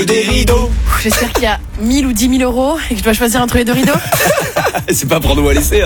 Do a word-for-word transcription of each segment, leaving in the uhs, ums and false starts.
des rideaux. J'espère qu'il y a mille ou dix mille euros et que je dois choisir entre les deux rideaux. C'est pas prendre ou à laisser. Hein.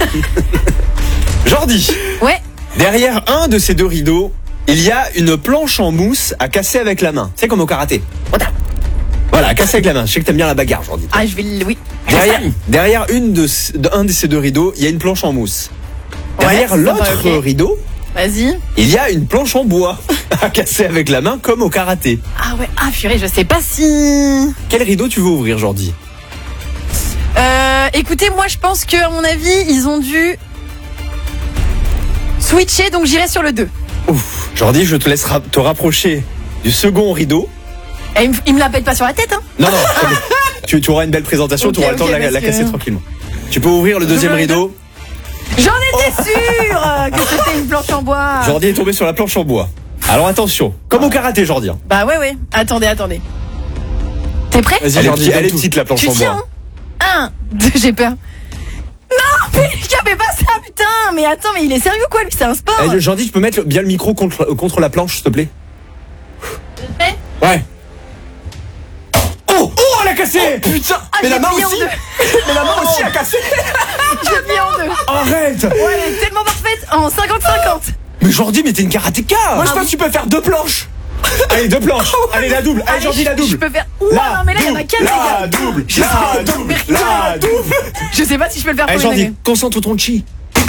Jordi. Ouais. Derrière un de ces deux rideaux, il y a une planche en mousse à casser avec la main. C'est comme au karaté. Voilà, à casser avec la main. Je sais que t'aimes bien la bagarre, Jordi. Ah, je vais le... Oui. Derrière, derrière une de, de, un de ces deux rideaux, il y a une planche en mousse. Derrière Ouais, l'autre sympa, ok. rideau, Vas-y. il y a une planche en bois à casser avec la main comme au karaté. Ah ouais, ah purée, je sais pas si... Quel rideau tu veux ouvrir, Jordi? Euh, écoutez, moi je pense que à mon avis, ils ont dû switcher, donc j'irai sur le deux. Ouf, Jordi, je te laisse ra- te rapprocher du second rideau. Et il me, il me la pète pas sur la tête, hein. Non, non, tu, tu auras une belle présentation, Ok, tu auras le temps ok, de la, parce la que- casser tranquillement. Tu peux ouvrir le deuxième veux le rideau. J'en étais sûre que c'était une planche en bois. Jordi est tombé sur la planche en bois. Alors attention, comme au karaté, Jordi. Bah ouais, ouais. Attendez, attendez. T'es prêt? Elle est, petite, elle est petite, la planche Tu en tiens, bois. hein. Un, deux, j'ai peur. Non, mais j'avais pas ça, putain. Mais attends, mais il est sérieux quoi, lui? C'est un sport. Eh, Jordi, tu peux mettre le- bien le micro contre, contre la planche, s'il te plaît? Prêt? Ouais. Oh, oh, elle a cassé. Oh, putain. Ah, mais j'ai la main plié en aussi. deux. Mais la main aussi a cassé. Je l'ai mis en deux. Arrête. Ouais, elle est tellement parfaite en cinquante cinquante. Mais Jordi, mais t'es une karatéka. Moi, je pense que tu peux faire deux planches. Allez, deux planches. Allez, la double. Allez, Jordi, la Je double. peux faire. Ouah, non, mais là, il y en a quatre, les La gars. double. Je La sais- double. La double. Je sais pas si je peux le faire Allez, pour une Jordi, année. concentre ton chi.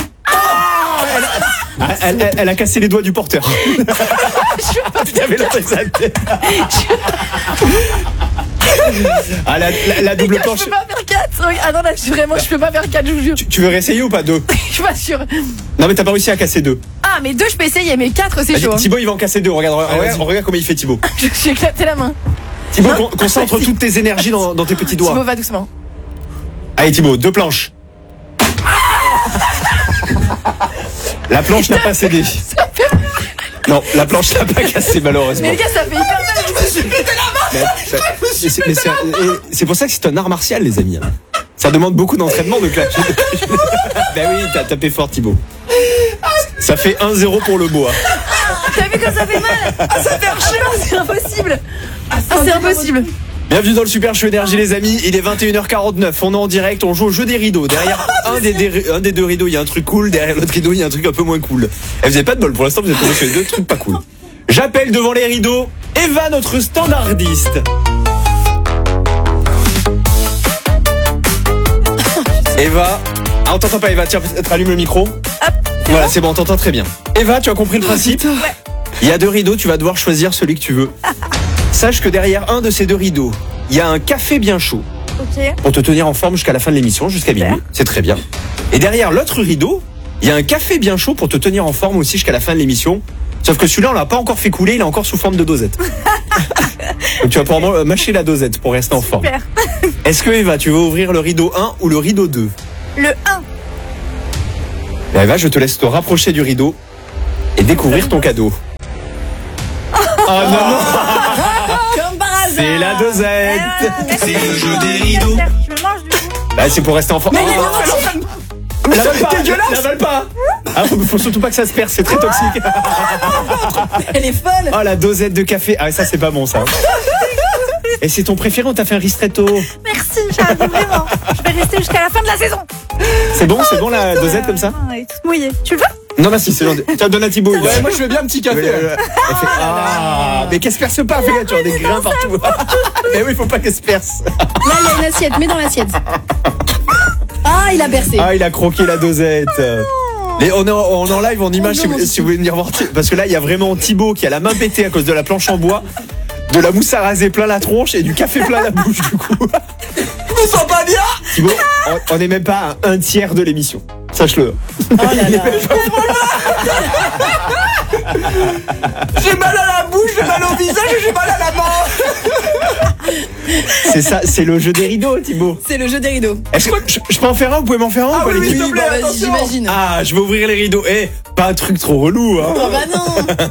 Elle, elle, elle, elle a cassé les doigts du porteur. Tu avais l'autorisation. Ah, la, la, la double Les gars, planche. je peux pas faire quatre. Ah non, là, je- vraiment, je peux pas faire quatre, je vous jure. Tu, tu veux réessayer ou pas deux? Je suis pas sûre. Non, mais t'as pas réussi à casser deux. Ah, mais deux, je peux essayer, mais quatre, c'est Vas-y, chaud. hein. Thibaut, il va en casser deux. Regarde, regarde, regarde comment il fait Thibaut. Je suis éclaté la main. Thibaut, con- concentre toutes tes énergies dans, dans tes petits doigts. Thibaut, va doucement. Allez, Thibaut, deux planches. La planche n'a pas cédé. Non, la planche n'a pas cassé, malheureusement. Mais les gars, ça fait hyper mal. Je me suis pété la main. Mais- mais c'est- mais c'est et c'est pour ça que c'est un art martial, les amis. Ça demande beaucoup d'entraînement de clash. Ben oui, t'as tapé fort, Thibaut. Ça fait un zéro pour le bois. T'as vu comme ça fait mal? Ah, ça fait archi mal, c'est impossible. Ah, c'est impossible. Bienvenue dans le Super Show Énergie, les amis. Il est vingt et une heures quarante-neuf. On est en direct. On joue au jeu des rideaux. Derrière un des, des- un des deux rideaux, il y a un truc cool. Derrière l'autre rideau, il y a un truc un peu moins cool. Et vous avez pas de bol. Pour l'instant, vous êtes tombés sur les deux trucs pas cool. J'appelle devant les rideaux Eva, notre standardiste. Eva. Ah, on t'entend pas, Eva. Tiens, rallume le micro. Voilà, c'est bon, on t'entend très bien. Eva, tu as compris le principe? Il y a deux rideaux, tu vas devoir choisir celui que tu veux. Sache que derrière un de ces deux rideaux, il y a un café bien chaud Ok. pour te tenir en forme jusqu'à la fin de l'émission, jusqu'à minuit. C'est très bien. Et derrière l'autre rideau, il y a un café bien chaud pour te tenir en forme aussi jusqu'à la fin de l'émission. Sauf que celui-là, on l'a pas encore fait couler, il est encore sous forme de dosette. Donc tu vas pouvoir euh, mâcher la dosette pour rester en forme. Super. Est-ce que Eva, tu veux ouvrir le rideau un ou le rideau deux? Le un. Ben, Eva, je te laisse te rapprocher du rideau et découvrir ton cadeau. Oh non, non. Comme par hasard. C'est la dosette. C'est le jeu des rideaux. Je le mange du coup. Bah, c'est pour rester en forme. Mais il est Oh, mais l'avale pas, l'avale pas. Ah, faut, faut surtout pas que ça se perce, c'est très toxique. Elle est folle. Oh, la dosette de café. Ah, ça, c'est pas bon, ça. Et c'est ton préféré, on t'a fait un ristretto. Merci, j'arrive vraiment. Je vais rester jusqu'à la fin de la saison. C'est bon, c'est bon, la dosette comme ça? Elle est toute mouillée. Tu le veux? Non, merci, c'est gentil. Tiens, donne à Thibaut. il a- Ouais, moi je veux bien un petit café. Ouais, ouais, ouais. Elle fait, ah, mais qu'elle se perce pas, fais gaffe, tu as des grains partout. Mais oui, faut pas qu'elle se perce. Là, il y a une assiette. Mets dans l'assiette. Ah, il a bercé. Ah, il a croqué la dosette. Les, on, est en, on est en live, en image, Oh si, non, vous, si vous voulez venir voir. Parce que là, il y a vraiment Thibaut qui a la main pétée à cause de la planche en bois, de la mousse à raser plein la tronche et du café plein la bouche, du coup. Je me sens pas bien. Thibaut, on- on n'est même pas à un tiers de l'émission. Sache-le. Oh là là. J'ai mal à la bouche, j'ai mal au visage et j'ai mal à la main. C'est ça, c'est le jeu des rideaux, Thibaut. C'est le jeu des rideaux. Est-ce que je, je peux en faire un? Vous pouvez m'en faire un ou Ah pas, oui, les oui, filles s'il te plaît, Bah, vas-y, attention. j'imagine. Ah, je vais ouvrir les rideaux. Eh, pas un truc trop relou, hein. Oh bah non.